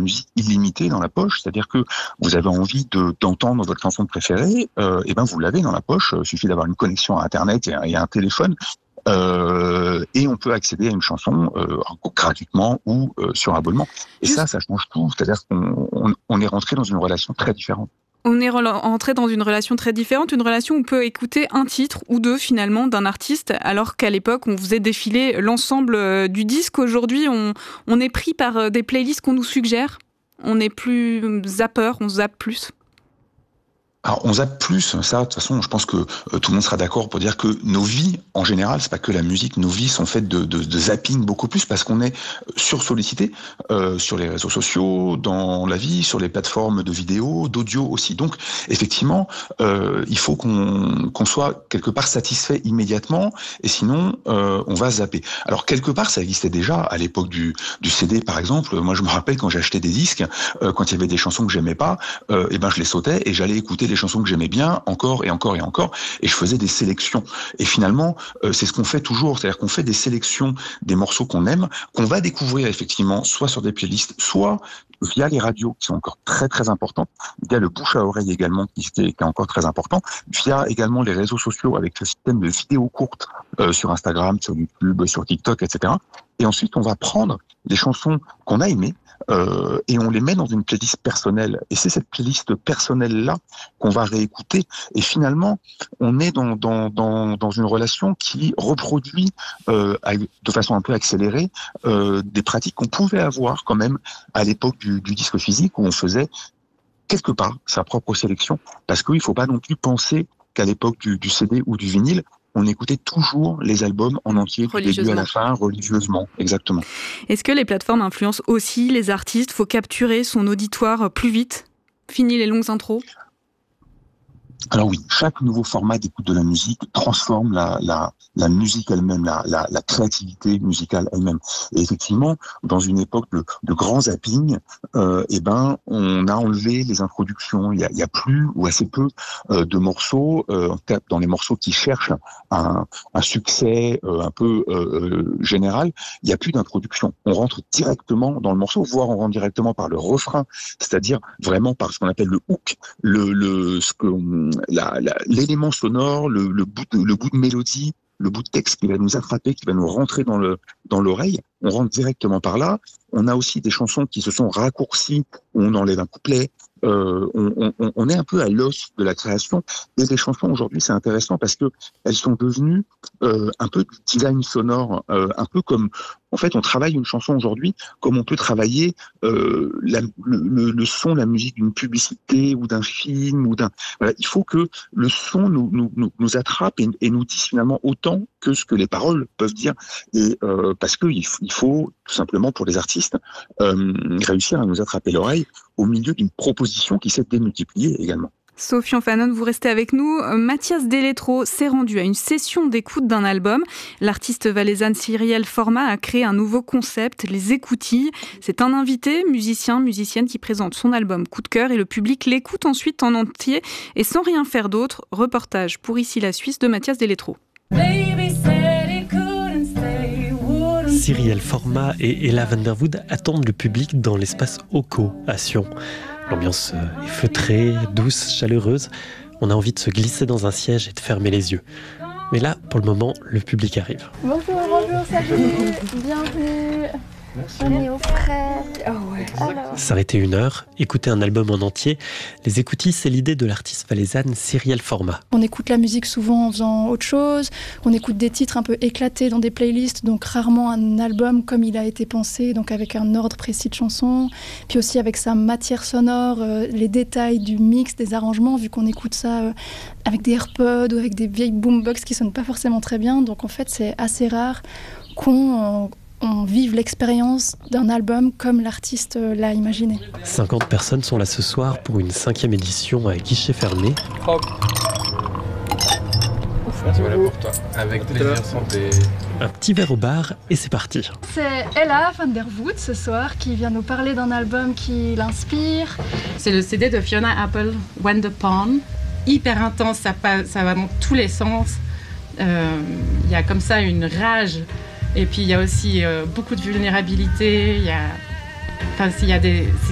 musique illimitée dans la poche, c'est-à-dire que vous avez envie d'entendre votre chanson préférée, et ben vous l'avez dans la poche, il suffit d'avoir une connexion à Internet et un téléphone. Et on peut accéder à une chanson gratuitement ou sur abonnement. Et ça change tout. C'est-à-dire qu'on est rentré dans une relation très différente. On est rentré dans une relation très différente, une relation où on peut écouter un titre ou deux finalement d'un artiste, alors qu'à l'époque on faisait défiler l'ensemble du disque. Aujourd'hui on est pris par des playlists qu'on nous suggère. On n'est plus zappeur, on zappe plus. Alors, on zappe plus, ça, de toute façon, je pense que tout le monde sera d'accord pour dire que nos vies, en général, c'est pas que la musique, nos vies sont faites de zapping beaucoup plus parce qu'on est sursollicité sur les réseaux sociaux, dans la vie, sur les plateformes de vidéos, d'audio aussi. Donc, effectivement, il faut qu'on soit quelque part satisfait immédiatement et sinon, on va zapper. Alors, quelque part, ça existait déjà à l'époque du CD, par exemple. Moi, je me rappelle quand j'achetais des disques, quand il y avait des chansons que j'aimais pas, et ben, je les sautais et j'allais écouter des chansons que j'aimais bien, encore et encore et encore, et je faisais des sélections. Et finalement, c'est ce qu'on fait toujours, c'est-à-dire qu'on fait des sélections des morceaux qu'on aime, qu'on va découvrir effectivement, soit sur des playlists, soit via les radios, qui sont encore très très importantes, via le bouche à oreille également, qui est encore très important, via également les réseaux sociaux avec ce système de vidéos courtes sur Instagram, sur YouTube, sur TikTok, etc. Et ensuite, on va prendre des chansons qu'on a aimées, et on les met dans une playlist personnelle. Et c'est cette playlist personnelle-là qu'on va réécouter. Et finalement, on est dans une relation qui reproduit de façon un peu accélérée des pratiques qu'on pouvait avoir quand même à l'époque du disque physique où on faisait quelque part sa propre sélection. Parce qu'il ne faut pas non plus penser qu'à l'époque du CD ou du vinyle, on écoutait toujours les albums en entier, du début à la fin, religieusement. Exactement. Est-ce que les plateformes influencent aussi les artistes ? Faut capturer son auditoire plus vite ? Fini les longues intros ? Alors oui, chaque nouveau format d'écoute de la musique transforme la musique elle-même, la créativité musicale elle-même. Et effectivement, dans une époque de grand zapping, on a enlevé les introductions. Il y a plus ou assez peu de morceaux. En tout cas, dans les morceaux qui cherchent un succès un peu général, il y a plus d'introduction. On rentre directement dans le morceau, voire on rentre directement par le refrain, c'est-à-dire vraiment par ce qu'on appelle le hook, l'élément sonore, le bout de mélodie, le bout de texte qui va nous attraper, qui va nous rentrer dans l'oreille. On rentre directement par là. On a aussi des chansons qui se sont raccourcies, où on enlève un couplet. On est un peu à l'os de la création. Et les chansons aujourd'hui, c'est intéressant parce que elles sont devenues un peu du design sonore, un peu comme, en fait, on travaille une chanson aujourd'hui comme on peut travailler le son, la musique d'une publicité ou d'un film ou Voilà, il faut que le son nous attrape et nous dise finalement autant que ce que les paroles peuvent dire. Et parce que il faut tout simplement pour les artistes réussir à nous attraper l'oreille au milieu d'une proposition qui s'est démultipliée également. Sofian Fanon, vous restez avec nous. Mathias Deletro s'est rendu à une session d'écoute d'un album. L'artiste valaisanne Cyrielle Format a créé un nouveau concept, les écoutilles. C'est un invité, musicienne qui présente son album Coup de cœur et le public l'écoute ensuite en entier et sans rien faire d'autre. Reportage pour Ici la Suisse de Mathias Deletro. Cyrielle Format et Ella Vanderwood attendent le public dans l'espace Oko à Sion. L'ambiance est feutrée, douce, chaleureuse. On a envie de se glisser dans un siège et de fermer les yeux. Mais là, pour le moment, le public arrive. Bonjour, salut, bienvenue. Merci. On est au frais. Oh ouais. S'arrêter 1 heure, écouter un album en entier. Les écoutilles, c'est l'idée de l'artiste valaisanne Cyrielle Format. On écoute la musique souvent en faisant autre chose. On écoute des titres un peu éclatés dans des playlists, donc rarement un album comme il a été pensé, donc avec un ordre précis de chansons. Puis aussi avec sa matière sonore, les détails du mix, des arrangements, vu qu'on écoute ça avec des AirPods ou avec des vieilles boombox qui sonnent pas forcément très bien. Donc en fait, c'est assez rare qu'on vive l'expérience d'un album comme l'artiste l'a imaginé. 50 personnes sont là ce soir pour une 5e édition à guichet fermé. Voilà pour toi. Avec plaisir, santé. Un petit verre au bar et c'est parti. C'est Ella Vanderwood ce soir qui vient nous parler d'un album qui l'inspire. C'est le CD de Fiona Apple, When the Pawn. Hyper intense, ça va dans tous les sens. Il y a comme ça une rage. Et puis il y a aussi beaucoup de vulnérabilité, il y a des